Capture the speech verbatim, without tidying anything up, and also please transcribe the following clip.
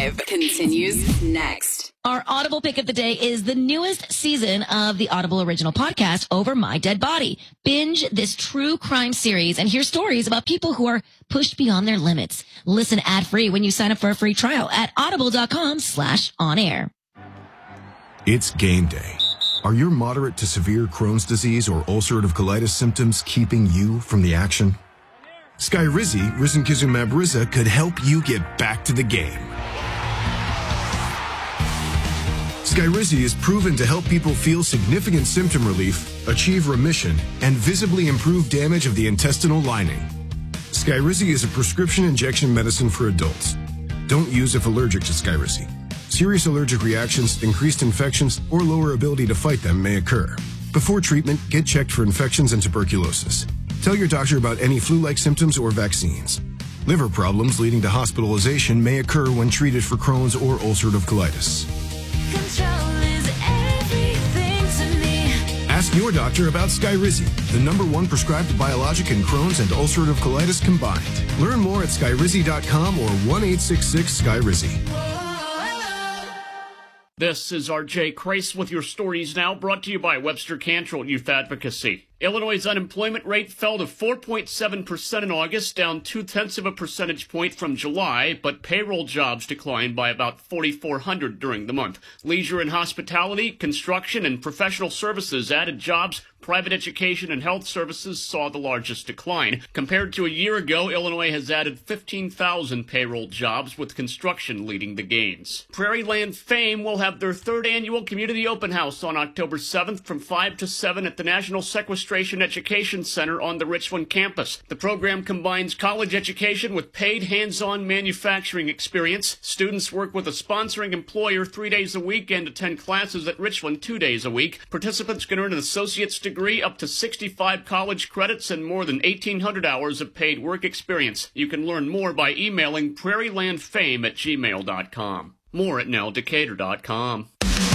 Live continues next. Our Audible pick of the day is the newest season of the Audible original podcast, Over My Dead Body. Binge this true crime series and hear stories about people who are pushed beyond their limits. Listen ad-free when you sign up for a free trial at audible.com slash on air. It's game day. Are your moderate to severe Crohn's disease or ulcerative colitis symptoms keeping you from the action? Skyrizi, risankizumab Riza, could help you get back to the game. Skyrizi is proven to help people feel significant symptom relief, achieve remission, and visibly improve damage of the intestinal lining. Skyrizi is a prescription injection medicine for adults. Don't use if allergic to Skyrizi. Serious allergic reactions, increased infections, or lower ability to fight them may occur. Before treatment, get checked for infections and tuberculosis. Tell your doctor about any flu-like symptoms or vaccines. Liver problems leading to hospitalization may occur when treated for Crohn's or ulcerative colitis. Control is everything to me. Ask your doctor about Skyrizi, the number one prescribed biologic in Crohn's and ulcerative colitis combined. Learn more at skyrizi dot com or one eight six six Skyrizi. This is R J Kreis with your stories now, brought to you by Webster Cantrell Youth Advocacy. Illinois' unemployment rate fell to four point seven percent in August, down two-tenths of a percentage point from July, but payroll jobs declined by about forty-four hundred during the month. Leisure and hospitality, construction, and professional services added jobs. Private education and health services saw the largest decline. Compared to a year ago, Illinois has added fifteen thousand payroll jobs, with construction leading the gains. Prairie Land Fame will have their third annual Community Open House on October seventh from five to seven at the National Sequestration Education Center on the Richland campus. The program combines college education with paid hands-on manufacturing experience. Students work with a sponsoring employer three days a week and attend classes at Richland two days a week. Participants can earn an associate's degree, up to sixty-five college credits, and more than eighteen hundred hours of paid work experience. You can learn more by emailing prairielandfame at gmail dot com. More at now decatur dot com.